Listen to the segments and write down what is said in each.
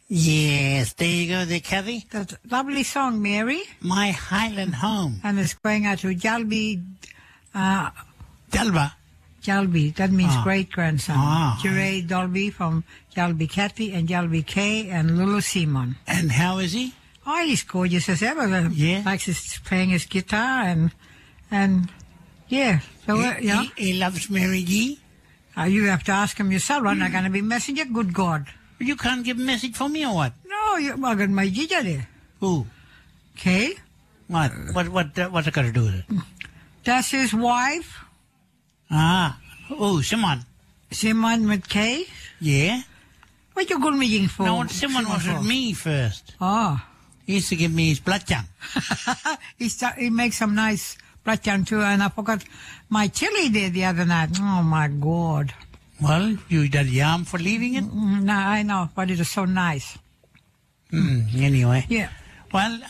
Yes, there you go there, Kathy. That lovely song, Mary. My Highland Home. And it's going out to Jalby. Dalba. Jalby, that means great-grandson. Ah. Jeray Dolby from Jalby Kathy and Jalby Kay and Lulu Simon. And how is he? Oh, he's gorgeous as ever. Yeah. Likes playing his guitar and yeah. So, He loves Mary G. You have to ask him yourself. I'm not going to be messenger. Good God. You can't give a message for me or what? No, I got my Gija there. Who? Kay. What? What's it got to do with it? That's his wife. Oh, Simon. Simon with Kay. Yeah? What you going meeting for? No, Simon was with me first. Oh. He used to give me his blood jam. He makes some nice blood jam too, and I forgot my chili there the other night. Oh my God. Well, you did yam for leaving it? No, I know, but it was so nice. Anyway. Yeah. Well,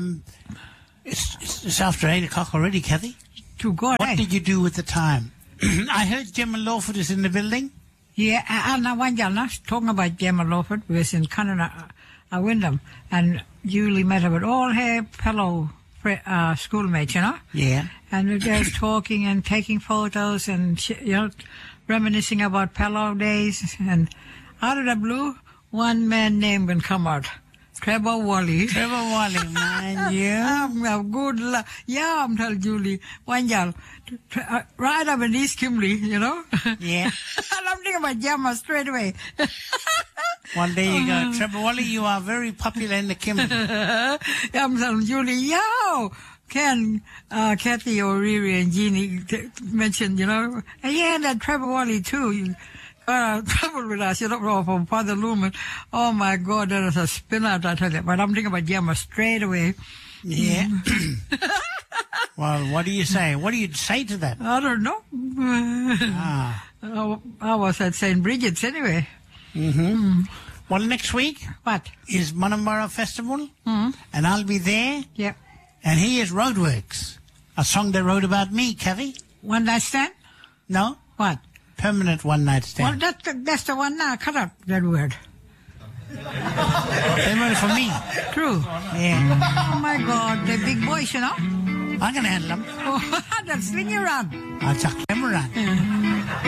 it's after 8 o'clock already, Kathy. To God, What did you do with the time? I heard Gemma Lawford is in the building. Yeah, and I went down talking about Gemma Lawford. We was in Canada, Wyndham, and Julie met her with all her fellow schoolmates, you know? Yeah. And we were just talking and taking photos and, reminiscing about fellow days. And out of the blue, one man name will come out. Trevor Wally. Trevor Wally, man, yeah. Good luck. Yeah, I'm telling Julie. One girl, right up in East Kimberley, you know? Yeah. And I'm thinking about Gemma straight away. Well, there you go. Trevor Wally, you are very popular in the Kimberley. I'm telling Julie, yo! Ken, Kathy O'Reilly and Jeannie mentioned, yeah, that Trevor Wally too. Trouble with us, from Father Lumen. Oh my God, that is a spin out, I tell you. But I'm thinking about Gemma straight away. Yeah. Well, what do you say? What do you say to that? I don't know. I was at St. Bridget's anyway. Well, next week What? is Munamara Festival, and I'll be there. Yeah. And here's Roadworks, a song they wrote about me, Kathy. One night stand? No? What? Permanent one night stand. Well, that's the one now. Cut out that word. They wrote it for me. True. Yeah. Oh my God, they're big boys, I can handle them. Oh, they'll sling you around. I'll chuck them around.